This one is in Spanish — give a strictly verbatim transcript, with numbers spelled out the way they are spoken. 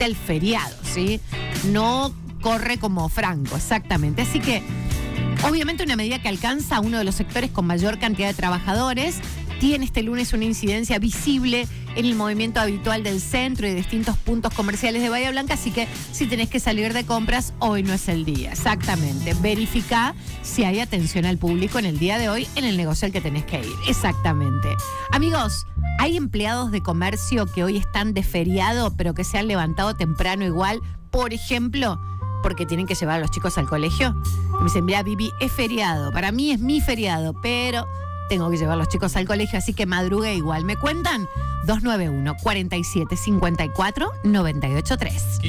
respecta al feriado, ¿sí? No corre como franco, exactamente. Así que, obviamente, una medida que alcanza a uno de los sectores con mayor cantidad de trabajadores, tiene este lunes una incidencia visible en el movimiento habitual del centro y de distintos puntos comerciales de Bahía Blanca, así que si tenés que salir de compras, hoy no es el día. Exactamente. Verificá si hay atención al público en el día de hoy en el negocio al que tenés que ir. Exactamente. Amigos, hay empleados de comercio que hoy están de feriado, pero que se han levantado temprano igual, por ejemplo, porque tienen que llevar a los chicos al colegio. Me dicen, mira, Vivi, es feriado. Para mí es mi feriado, pero tengo que llevar a los chicos al colegio, así que madrugué igual. ¿Me cuentan? dos nueve uno, cuarenta y siete, cincuenta y cuatro, noventa y ocho tres.